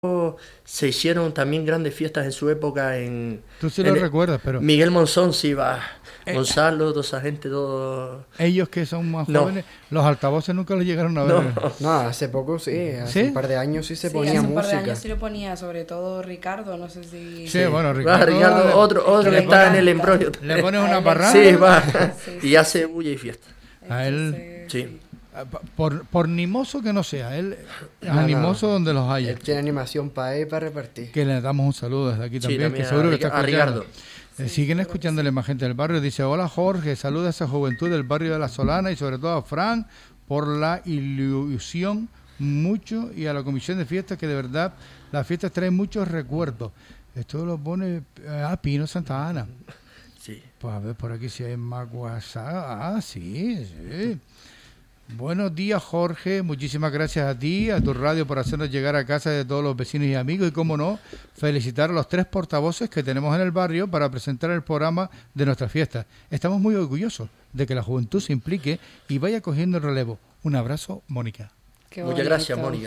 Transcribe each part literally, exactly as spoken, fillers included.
se hicieron también grandes fiestas en su época en... Tú sí lo recuerdas, pero... Miguel Monzón, sí, va. Eh, Gonzalo, toda esa gente, todo... Ellos que son más no. jóvenes, los altavoces nunca los llegaron a ver. No, no hace poco sí, hace ¿Sí? un par de años sí se sí, ponía hace música. un par de años sí lo ponía, sobre todo Ricardo, no sé si... Sí, sí. bueno, Ricardo... Va, Ricardo le, otro, otro que está en el embrollo. Le pones una parranda. Sí, va. Sí, y sí, hace sí. bulla y fiesta. A él... Sí. Por, por animoso que no sea, él es No, animoso no. donde los haya. Él tiene animación para él y para repartir. Que le damos un saludo desde aquí Sí, también, también que seguro a, que está a escuchando. Ricardo. Eh, siguen escuchándole más gente del barrio. Dice, hola Jorge, saluda a esa juventud del barrio de La Solana y sobre todo a Fran por la ilusión mucho y a la comisión de fiestas que de verdad las fiestas traen muchos recuerdos. Esto lo pone a ah, Pino Santa Ana. Sí. Pues a ver por aquí si hay más WhatsApp. Ah, sí, sí. Buenos días, Jorge. Muchísimas gracias a ti, a tu radio, por hacernos llegar a casa de todos los vecinos y amigos. Y, cómo no, felicitar a los tres portavoces que tenemos en el barrio para presentar el programa de nuestra fiesta. Estamos muy orgullosos de que la juventud se implique y vaya cogiendo el relevo. Un abrazo, Mónica. Qué Muchas bonito. gracias, Mónica.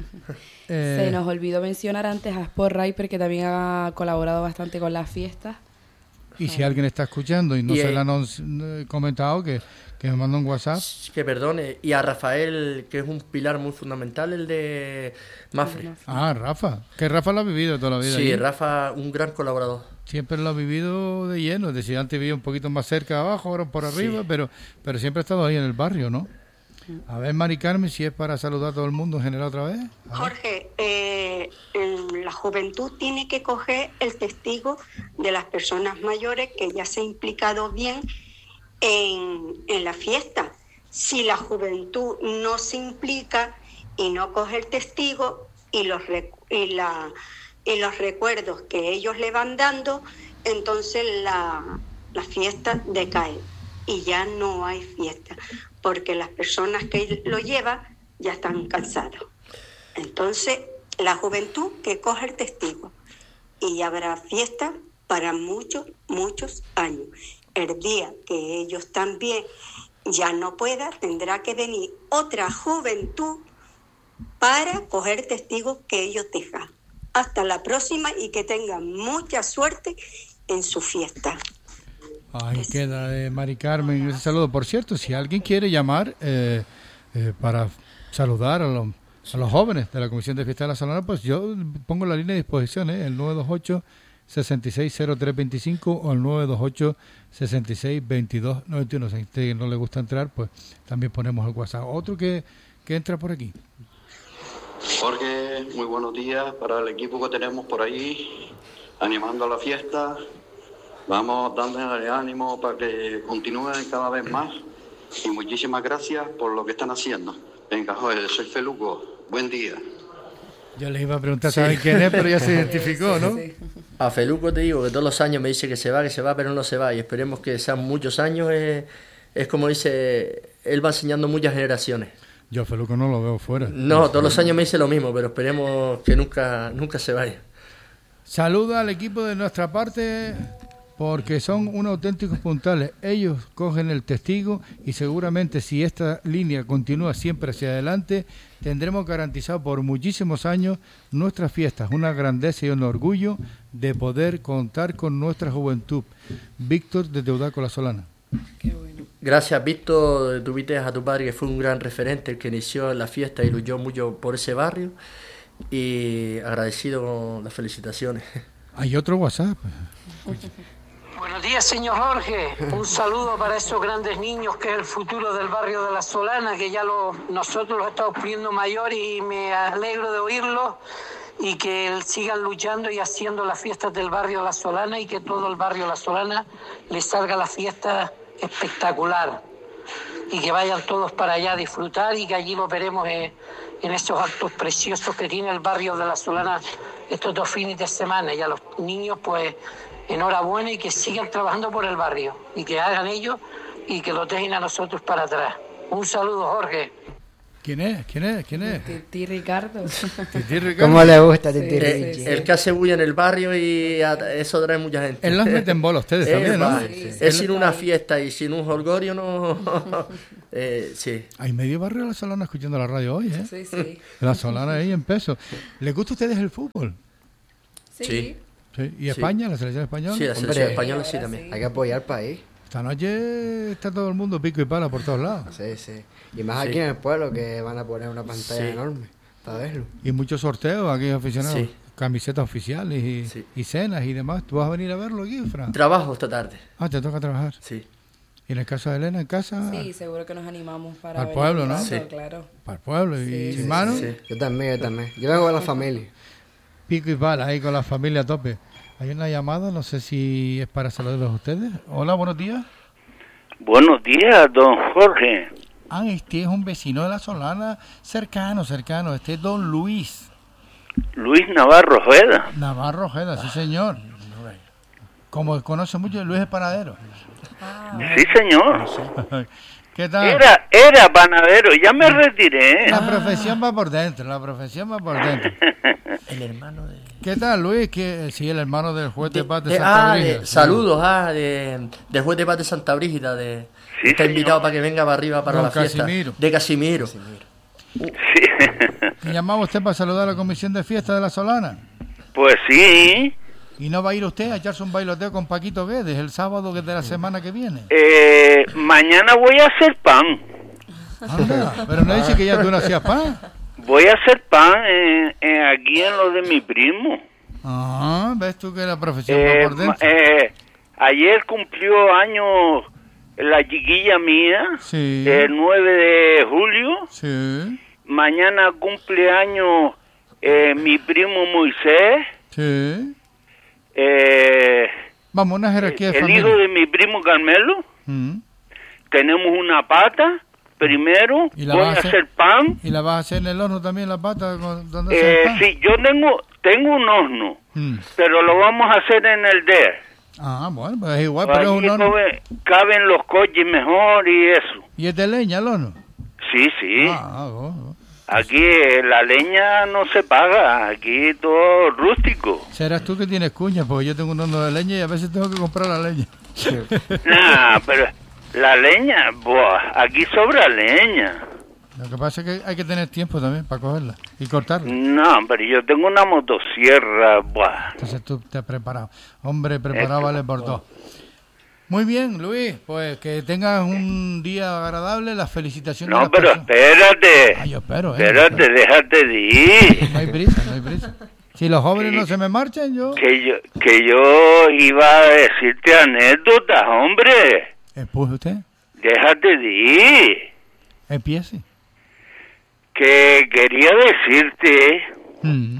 Eh, Se nos olvidó mencionar antes a Sport Riper, que también ha colaborado bastante con las fiestas. y si alguien está escuchando y no Y, se eh, le han eh, comentado, que, que me manda un WhatsApp. Que perdone. Y a Rafael, que es un pilar muy fundamental, el de Mafre. Ah, Rafa. Que Rafa lo ha vivido toda la vida. Sí, allí. Rafa, un gran colaborador. Siempre lo ha vivido de lleno. Es decir, antes vivía un poquito más cerca abajo, ahora por arriba, Sí. pero, pero siempre ha estado ahí en el barrio, ¿no? A ver, Mari Carmen, si es para saludar a todo el mundo en general otra vez. A ver. Jorge, eh, la juventud tiene que coger el testigo de las personas mayores que ya se han implicado bien en, en la fiesta. Si la juventud no se implica y no coge el testigo y los, y la, y los recuerdos que ellos le van dando, entonces la, la fiesta decae y ya no hay fiesta, porque las personas que lo llevan ya están cansadas. Entonces, la juventud que coge el testigo y habrá fiesta para muchos, muchos años. El día que ellos también ya no puedan, tendrá que venir otra juventud para coger testigos que ellos dejan. Hasta la próxima y que tengan mucha suerte en su fiesta. Ahí queda eh, Mari Carmen ese saludo. Por cierto, si alguien quiere llamar eh, eh, para saludar a los, a los jóvenes de la Comisión de Fiesta de La Solana, pues yo pongo la línea de disposición, ¿eh? El nueve dos ocho, seis seis cero tres dos cinco o el nueve dos ocho, seis seis dos dos nueve uno. Si a usted no le gusta entrar, pues también ponemos el WhatsApp. Otro que, que entra por aquí. Jorge, muy buenos días para el equipo que tenemos por ahí, animando a la fiesta. Vamos dándole ánimo para que continúen cada vez más y muchísimas gracias por lo que están haciendo. Venga, Jorge, soy Feluco. Buen día. Yo les iba a preguntar, Sí. ¿saben quién es? Pero ya se identificó, ¿no? Sí, sí. A Feluco te digo que todos los años me dice que se va, que se va, pero no se va. Y esperemos que sean muchos años. Es, es como dice, él va enseñando muchas generaciones. Yo a Feluco no lo veo fuera. No, todos los años me dice lo mismo, pero esperemos que nunca, nunca se vaya. Saluda al equipo de nuestra parte porque son unos auténticos puntales. Ellos cogen el testigo y seguramente si esta línea continúa siempre hacia adelante, tendremos garantizado por muchísimos años nuestras fiestas, una grandeza y un orgullo de poder contar con nuestra juventud. Víctor de Teudaco La Solana. Qué bueno. Gracias, Víctor. Tuviste a tu padre que fue un gran referente, el que inició la fiesta y luchó mucho por ese barrio. Y agradecido con las felicitaciones. Hay otro WhatsApp. Buenos días, señor Jorge. Un saludo para esos grandes niños que es el futuro del barrio de La Solana, que ya lo, nosotros los estamos poniendo mayor y me alegro de oírlo y que sigan luchando y haciendo las fiestas del barrio La Solana y que todo el barrio La Solana les salga la fiesta espectacular y que vayan todos para allá a disfrutar y que allí lo veremos eh, en estos actos preciosos que tiene el barrio de La Solana estos dos fines de semana. Y a los niños pues enhorabuena y que sigan trabajando por el barrio y que hagan ellos y que lo dejen a nosotros para atrás. Un saludo, Jorge. ¿Quién es? ¿Quién es? ¿Quién es? Titi Ricardo. Titi Ricardo. ¿Cómo le gusta Sí, Titi sí, Eh, Richie? el que hace bulla en el barrio y a- eso trae mucha gente. Él las mete en bola a ustedes Él también, ¿no? va, Sí, sí. él sin una fiesta y sin un holgorio no... eh, sí. Hay medio barrio de La Solana escuchando la radio hoy, ¿eh? Sí, sí. La Solana ahí en peso. ¿Les gusta a ustedes el fútbol? Sí. Sí. Sí. ¿Y Sí. España, la selección española? Sí, la Hombre. selección española sí Ahora también. sí. Hay que apoyar al país. Esta noche está todo el mundo pico y pala por todos lados. Sí, sí. Y más Sí. aquí en el pueblo que van a poner una pantalla Sí. enorme para verlo. Y muchos sorteos aquí aficionados. Sí. Camisetas oficiales y, Sí. y cenas y demás. ¿Tú vas a venir a verlo aquí, Fran? Trabajo esta tarde. Ah, te toca trabajar. Sí. ¿Y en el caso de Elena, en casa? Sí, seguro que nos animamos para Al venir pueblo, un ¿no? rato, Sí. claro. Para el pueblo. ¿Y Sí, sí, hermano? sí. Yo también, yo también. Yo vengo con la familia. Pico y pala ahí con la familia a tope. Hay una llamada, no sé si es para saludarlos a ustedes. Hola, buenos días. Buenos días, don Jorge. Ah, este es un vecino de La Solana, cercano, cercano. Este es don Luis Luis Navarro Ojeda. Navarro Ojeda, sí señor. Como conoce mucho, Luis es panadero. Sí, señor. ¿Qué tal? Era, era panadero, ya me retiré. La profesión va por dentro, la profesión va por dentro. El hermano de... ¿Qué tal, Luis? Que sí, el hermano del juez de, paz de, de- Santa ah, Brígida. de- Sí. saludos, ah, de, del juez de paz de Santa Brígida. De, Sí, está señor. invitado para que venga para arriba para Don la fiesta. Casimiro. De Casimiro. Sí. ¿Me llamaba usted para saludar a la comisión de fiesta de La Solana? Pues sí. ¿Y no va a ir usted a echarse un bailoteo con Paquito Guedes el sábado de la semana que viene? Eh, mañana voy a hacer pan. Anda, pero no dice que ya tú no hacías pan. Voy a hacer pan en- en- aquí en lo de mi primo. Ah, ves tú que la profesión Eh, va por dentro. ma- eh, ayer cumplió años la chiquilla mía, Sí. el nueve de julio. Sí, Mañana cumple años eh, mi primo Moisés. sí. Eh, Vamos, una jerarquía de el familia. hijo de mi primo Carmelo. Mm. Tenemos una pata primero. ¿Y la Voy a vas a hacer? hacer pan. ¿Y la vas a hacer en el horno también, la pata? con- ¿Dónde hace el Eh, pan? sí, yo tengo tengo un horno, Mm. pero lo vamos a hacer en el D E R. Ah, bueno, pues es igual, pero es Allí un horno. cabe- caben los coches mejor y eso. ¿Y es de leña el horno? Sí, sí. Ah, bueno. Aquí eh, la leña no se paga, aquí todo rústico. Serás tú que tienes cuña, porque yo tengo un horno de leña y a veces tengo que comprar la leña. Nah, pero la leña, buah, aquí sobra leña. Lo que pasa es que hay que tener tiempo también para cogerla y cortarla. No, pero yo tengo una motosierra, buah. Entonces tú te has preparado. Hombre, preparado vale por dos. Muy bien, Luis, pues que tengas un día agradable, las felicitaciones. a No, las pero personas. espérate. Ah, yo espero, ¿eh? Espérate, déjate de ir. No hay prisa, no hay prisa. Si los jóvenes no se me marchan, yo... Que yo, que yo iba a decirte anécdotas, hombre. Empuje usted, Déjate de ir. empiece. Que quería decirte Mm,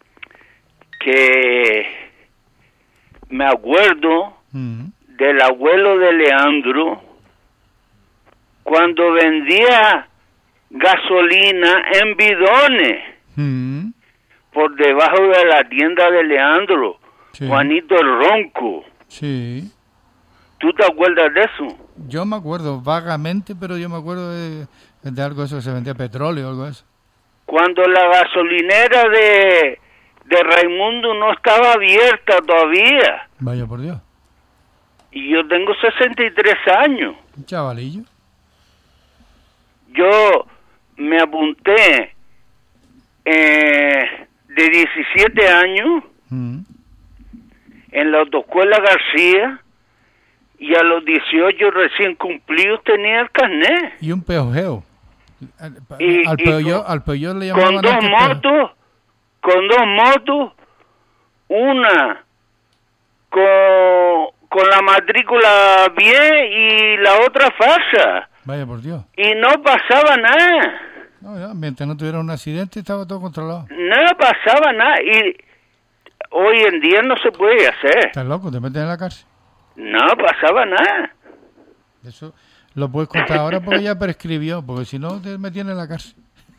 que me acuerdo mm. del abuelo de Leandro cuando vendía gasolina en bidones Mm, por debajo de la tienda de Leandro, sí, Juanito el Ronco. sí. ¿Tú te acuerdas de eso? Yo me acuerdo vagamente, pero yo me acuerdo de, de algo de eso que se vendía petróleo o algo de eso. Cuando la gasolinera de, de Raimundo no estaba abierta todavía. Vaya por Dios. Y yo tengo sesenta y tres años. Un chavalillo. Yo me apunté eh, de diecisiete años Mm, en la autoescuela García y a los dieciocho recién cumplidos tenía el carnet. Y un peojeo. Al, Y- al, y peoyo, con- al peoyo le Con llamaban dos antes peo- motos, con dos motos, una con, con la matrícula bien y la otra falsa. Vaya por Dios. Y no pasaba nada. No, ya, mientras no tuviera un accidente estaba todo controlado. No pasaba nada. Y hoy en día no se puede hacer. Estás loco, te meten en la cárcel. No pasaba nada. Eso lo puedes contar ahora porque ya prescribió, porque si no te metían en la cárcel.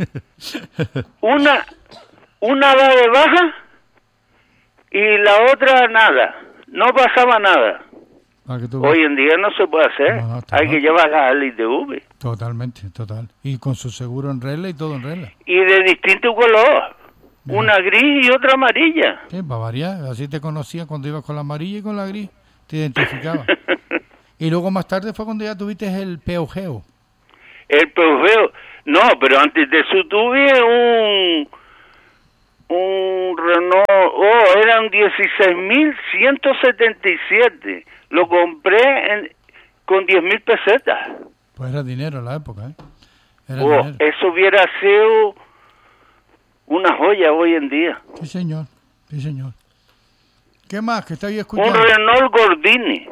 Una, una da de baja y la otra nada. No pasaba nada. Para que tú Hoy en día no se puede hacer. No, no, está Hay mal. que llevarlas al I T V. Totalmente, total. Y con su seguro en regla y todo en regla. Y de distinto color. Una gris y otra amarilla. Sí, para variar. Así te conocía cuando ibas con la amarilla y con la gris. Te identificaba. Y luego más tarde fue cuando ya tuviste el peugeo. El peugeo. No, pero antes de eso tuve un... Un Renault... Oh, eran dieciséis mil ciento setenta y siete. Lo compré en, con diez mil pesetas. Pues era dinero en la época, ¿eh? Era Oh, dinero. eso hubiera sido una joya hoy en día. Sí, señor. Sí, señor. ¿Qué más? Que estoy Un escuchando. Renault Gordini.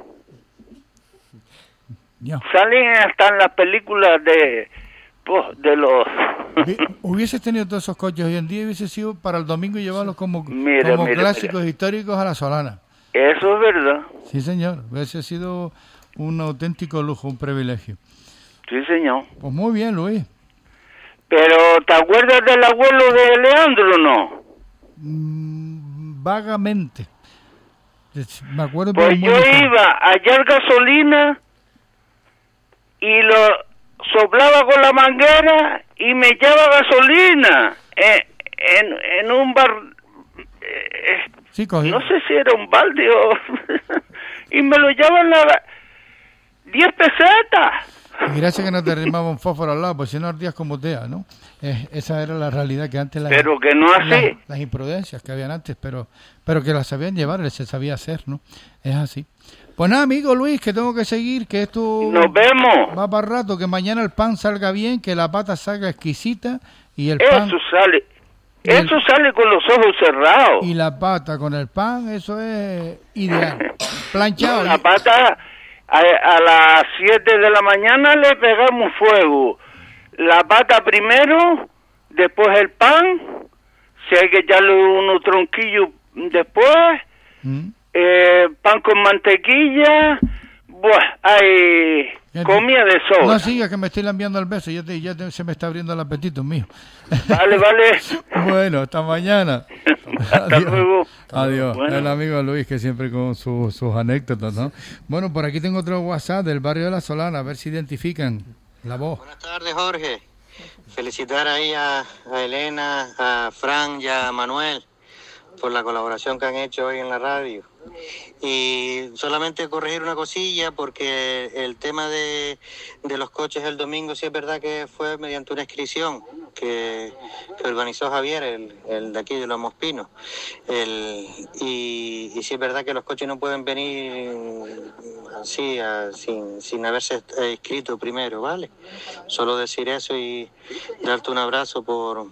Ya. Salen hasta en las películas de, pues, de los... Vi- Hubieses tenido todos esos coches hoy en día, hubiese sido para el domingo llevarlos como, Mira, como mira, clásicos mira. históricos a la Solana. Eso es verdad. Sí, señor. Hubiese sido un auténtico lujo, un privilegio. Sí, señor. Pues muy bien, Luis. Pero, ¿te acuerdas del abuelo de Leandro o no? Mm, vagamente. Es- Me acuerdo Pues pero muy yo lejano. iba a hallar gasolina y lo soplaba con la manguera y me echaba gasolina en, en, en un bar... eh, Sí, cogí. no sé si era un balde o... y me lo llevaban la... diez pesetas. Y gracias que no te arrimaba un fósforo al lado, pues si no ardías como tea, ¿no? Eh, esa era la realidad que antes... Las, Pero que no así. las, las imprudencias que habían antes, pero pero que las sabían llevar, se sabía hacer, ¿no? Es así. Pues nada, amigo Luis, que tengo que seguir, que esto... Nos vemos. Va para rato, que mañana el pan salga bien, que la pata salga exquisita y el pan... Eso sale. y el- Eso sale con los ojos cerrados. y la pata con el pan, eso es ideal. Planchado. La pata, a, a las siete de la mañana le pegamos fuego. La pata primero, después el pan, si hay que echarle unos tronquillos después, ¿Mm? eh, pan con mantequilla, buah, hay Ya te- comida de No sobra. sigas que me estoy lambiando el beso, ya, te, ya te- se me está abriendo el apetito mío. Vale, vale. Bueno, hasta mañana. Hasta luego. Adiós. Bueno. El amigo Luis, que siempre con su- sus anécdotas, ¿no? Bueno, por aquí tengo otro WhatsApp del barrio de La Solana, a ver si identifican la voz. Buenas tardes, Jorge. Felicitar ahí a, a Elena, a Fran y a Manuel por la colaboración que han hecho hoy en la radio. Y solamente corregir una cosilla, porque el tema de, de los coches el domingo sí es verdad que fue mediante una inscripción que, que organizó Javier, el, el de aquí de Los Mospinos. El, y, y sí es verdad que los coches no pueden venir así, a- sin, sin haberse eh, inscrito primero, ¿vale? Solo decir eso y darte un abrazo por...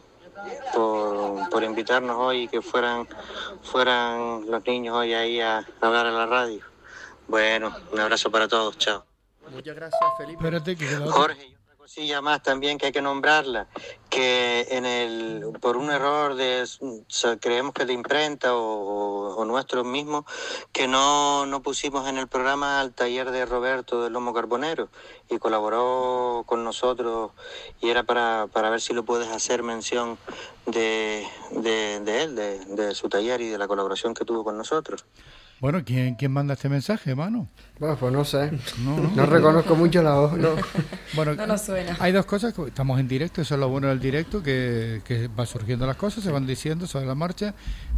Por, por invitarnos hoy y que fueran fueran los niños hoy ahí a hablar a la radio. Bueno, un abrazo para todos, chao. Muchas gracias, Felipe. Espérate que queda otro. Jorge, y otra cosilla más también que hay que nombrarla, que en el por un error de o sea, creemos que de imprenta o, o nuestros mismos, que no, no pusimos en el programa al taller de Roberto del Lomo Carbonero, y colaboró con nosotros, y era para, para ver si lo puedes hacer mención de, de, de él, de, de su taller y de la colaboración que tuvo con nosotros. Bueno, ¿quién, ¿quién manda este mensaje, hermano? Bueno, pues no sé. No, no. No reconozco mucho la voz. No. Bueno, No nos suena. hay dos cosas, que estamos en directo, eso es lo bueno del directo, que, que va surgiendo las cosas, se van diciendo sobre la marcha.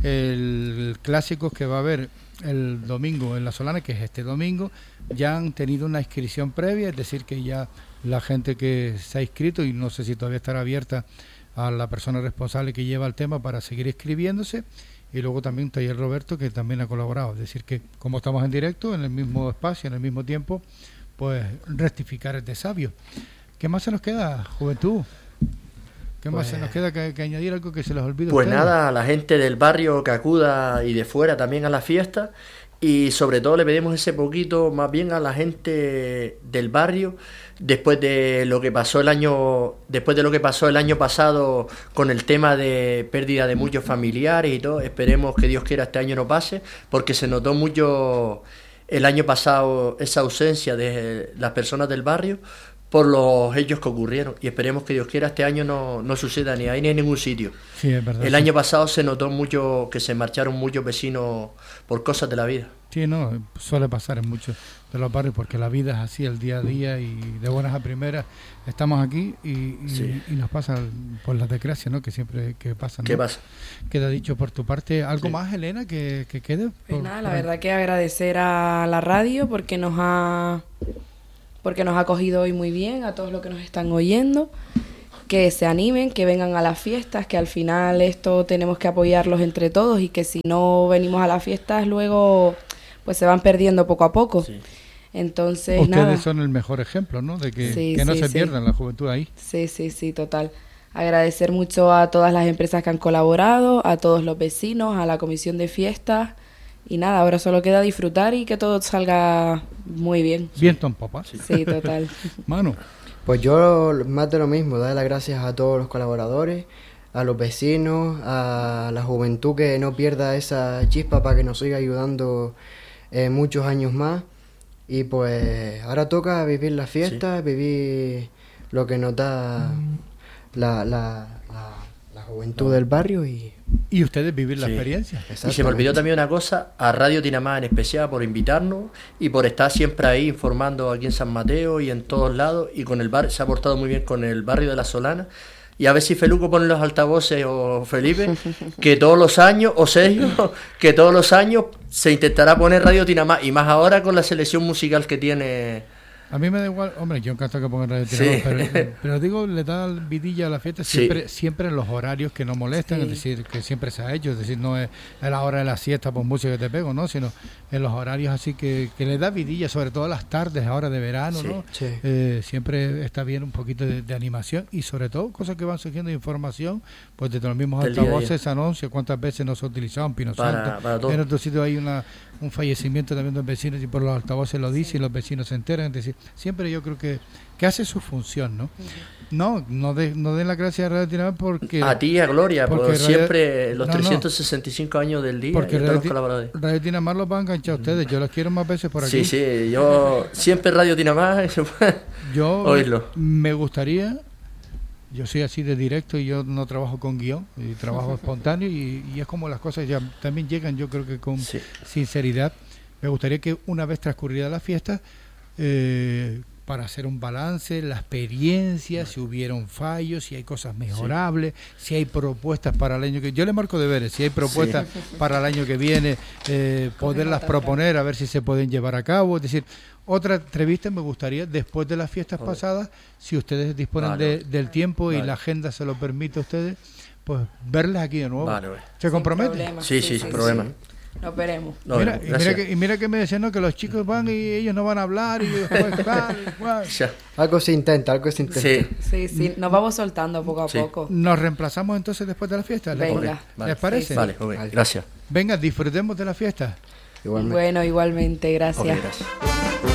El clásico que va a haber el domingo en La Solana, que es este domingo, ya han tenido una inscripción previa, es decir, que ya la gente que se ha inscrito, y no sé si todavía estará abierta a la persona responsable que lleva el tema para seguir inscribiéndose, y luego también Taller Roberto, que también ha colaborado, es decir, que como estamos en directo, en el mismo espacio, en el mismo tiempo, pues rectificar es de sabio. ¿Qué más se nos queda, juventud? ¿Qué más Pues- se nos queda que, que añadir algo que se les olvide? a Pues ustedes? nada, a la gente del barrio que acuda y de fuera también a la fiesta, y sobre todo le pedimos ese poquito más bien a la gente del barrio, después de lo que pasó el año después de lo que pasó el año pasado con el tema de pérdida de muchos familiares y todo. Esperemos que Dios quiera este año no pase, porque se notó mucho el año pasado esa ausencia de las personas del barrio por los hechos que ocurrieron, y esperemos que Dios quiera este año no, no suceda ni ahí ni en ningún sitio. Sí, es verdad. El sí. año pasado se notó mucho que se marcharon muchos vecinos por cosas de la vida. Sí, no, suele pasar en muchos de los barrios porque la vida es así, el día a día, y de buenas a primeras estamos aquí y, y, sí. y nos pasa por las desgracias, ¿no? Que siempre que pasan, ¿no? ¿Qué pasa? Queda dicho por tu parte. ¿Algo sí. más, Elena, que, que quede? Pues por, nada, la verdad que agradecer a la radio porque nos ha porque nos ha acogido hoy muy bien, a todos los que nos están oyendo, que se animen, que vengan a las fiestas, que al final esto tenemos que apoyarlos entre todos y que si no venimos a las fiestas luego pues se van perdiendo poco a poco. Sí. Entonces, ustedes nada. son el mejor ejemplo, ¿no? De que, sí, que no sí, se sí. pierdan la juventud ahí. Sí, sí, sí, total. Agradecer mucho a todas las empresas que han colaborado, a todos los vecinos, a la comisión de fiestas. Y nada, ahora solo queda disfrutar y que todo salga muy bien. Viento en popa. Sí, sí, total. Manu. Pues yo más de lo mismo, dar las gracias a todos los colaboradores, a los vecinos, a la juventud que no pierda esa chispa para que nos siga ayudando eh, muchos años más. Y pues ahora toca vivir la fiesta, sí. vivir lo que nos da la, la, la, la juventud del barrio y... Y ustedes vivir la sí. experiencia. Y se me olvidó también una cosa, a Radio Tinamá en especial por invitarnos y por estar siempre ahí informando aquí en San Mateo y en todos lados, y con el bar se ha portado muy bien con el barrio de La Solana. Y a ver si Feluco pone los altavoces o Felipe, que todos los años, o Sergio, que todos los años se intentará poner Radio Tinamá, y más ahora con la selección musical que tiene. A mí me da igual, hombre, yo encanto que pongan Radio Tinamá, sí. pero, pero digo, le da vidilla a la fiesta siempre, sí. siempre en los horarios que no molestan, sí. es decir, que siempre se ha hecho, es decir, no es a la hora de la siesta por música que te pego, ¿no? Sino en los horarios así que, que le da vidilla, sobre todo las tardes, ahora de verano, sí. ¿no? Sí. Eh, siempre está bien un poquito de, de animación y sobre todo cosas que van surgiendo de información, pues desde los mismos Del altavoces, anuncios, cuántas veces no se ha utilizado en Pino Santo, en otro sitio hay una un fallecimiento también de los vecinos y por los altavoces lo dice y los vecinos se enteran, es decir, siempre yo creo que, que hace su función, ¿no? Uh-huh. No, no, de, no den la gracia a Radio Tinamá porque... A ti y a Gloria, por Radio, siempre los no, trescientos sesenta y cinco no, años del día porque y Radio, todos los colaboradores. Radio Tinamá los va a enganchar a ustedes, yo los quiero más veces por aquí. Sí, sí, yo siempre Radio Tinamá, yo oírlo. Me gustaría... Yo soy así de directo y yo no trabajo con guión, y trabajo espontáneo y, y es como las cosas ya también llegan, yo creo que con sí. sinceridad. Me gustaría que una vez transcurrida la fiesta, eh, para hacer un balance, la experiencia, sí. si hubieron fallos, si hay cosas mejorables, sí. si hay propuestas para el año que... Yo le marco deberes, si hay propuestas sí. para el año que viene, eh, poderlas proponer, a ver si se pueden llevar a cabo, es decir... Otra entrevista me gustaría, después de las fiestas Joder. pasadas, si ustedes disponen vale. de, del tiempo vale. y la agenda se lo permite a ustedes, pues verles aquí de nuevo. Vale, vale. ¿Se compromete? Sí, sí, sí, sin problema. Sí. Nos veremos. No, mira, y, mira que, y mira que me decían ¿no? que los chicos van y ellos no van a hablar y después van, van. Algo se intenta, algo se intenta. Sí, sí, sí. Nos vamos soltando poco a sí. poco. Nos reemplazamos entonces después de la fiesta. ¿Les, Venga. Vale. ¿Les parece? Sí, sí. Vale, okay. Gracias. Venga, disfrutemos de la fiesta. Igualmente. Bueno, igualmente, gracias. Okay, gracias.